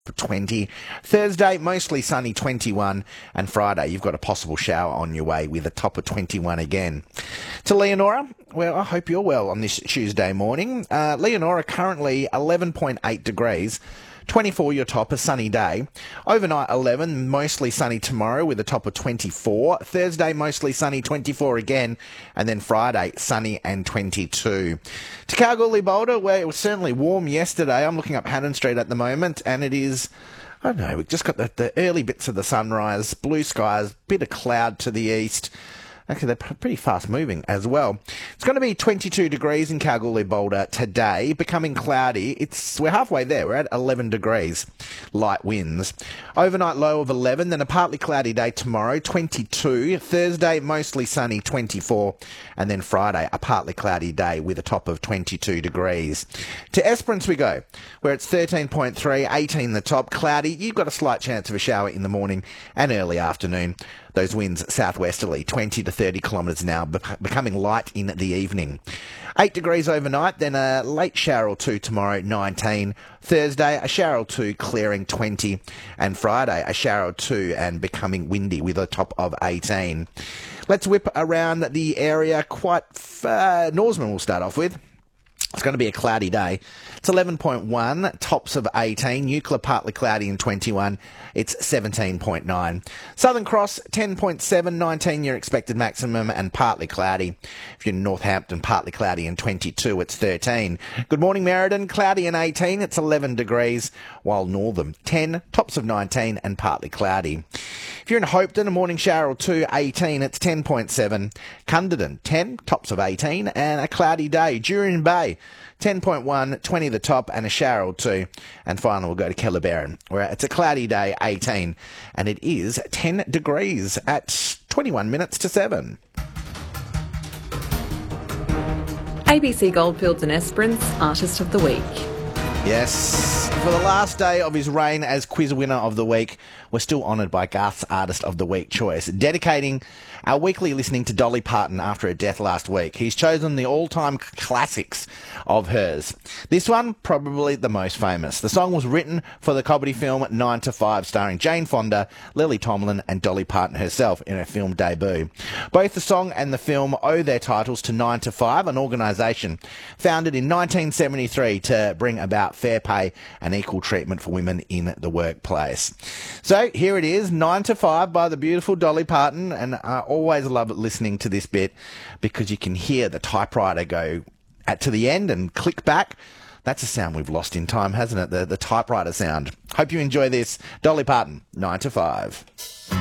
20. Thursday, mostly sunny, 21. And Friday, you've got a possible shower on your way with a top of 21 again. To Leonora, well, I hope you're well on this Tuesday morning. Leonora currently 11.8 degrees. 24 your top, a sunny day. Overnight 11, mostly sunny tomorrow with a top of 24. Thursday mostly sunny, 24 again. And then Friday sunny and 22. To Kalgoorlie Boulder, where it was certainly warm yesterday. I'm looking up Haddon Street at the moment and it is, I don't know, we've just got the early bits of the sunrise, blue skies, bit of cloud to the east. Actually, they're pretty fast moving as well. It's going to be 22 degrees in Kalgoorlie Boulder today, becoming cloudy. We're halfway there. We're at 11 degrees, light winds. Overnight low of 11, then a partly cloudy day tomorrow, 22. Thursday, mostly sunny, 24. And then Friday, a partly cloudy day with a top of 22 degrees. To Esperance we go, where it's 13.3, 18 the top, cloudy. You've got a slight chance of a shower in the morning and early afternoon. Those winds southwesterly, 20 to 30 kilometres an hour, becoming light in the evening. 8 degrees overnight, then a late shower or two tomorrow, 19. Thursday, a shower or two, clearing, 20. And Friday, a shower or two and becoming windy with a top of 18. Let's whip around the area quite far. Norseman will start off with. It's going to be a cloudy day. It's 11.1, tops of 18. Eucla partly cloudy and 21. It's 17.9. Southern Cross 10.7, 19 your expected maximum and partly cloudy. If you're in Northampton, partly cloudy and 22, it's 13. Good morning, Merredin, cloudy and 18. It's 11 degrees, while Northam 10, tops of 19 and partly cloudy. If you're in Hopeton, a morning shower or two, 18, it's 10.7. Cunderdin 10, tops of 18 and a cloudy day. Jurien Bay 10.1, 20 the top and a shower or two. And finally, we'll go to Kellerberrin, where it's a cloudy day, 18, and it is 10 degrees at 21 minutes to 7. ABC Goldfields and Esperance Artist of the Week. Yes, for the last day of his reign as quiz winner of the week, we're still honoured by Garth's Artist of the Week choice, dedicating our weekly listening to Dolly Parton after her death last week. He's chosen the all-time classics of hers. This one, probably the most famous. The song was written for the comedy film 9 to 5, starring Jane Fonda, Lily Tomlin and Dolly Parton herself in her film debut. Both the song and the film owe their titles to 9 to 5, an organisation founded in 1973 to bring about fair pay and equal treatment for women in the workplace. So here it is, 9 to 5 by the beautiful Dolly Parton, and I always love listening to this bit because you can hear the typewriter go to the end and click back. That's a sound we've lost in time, hasn't it? The typewriter sound. Hope you enjoy this. Dolly Parton, 9 to 5.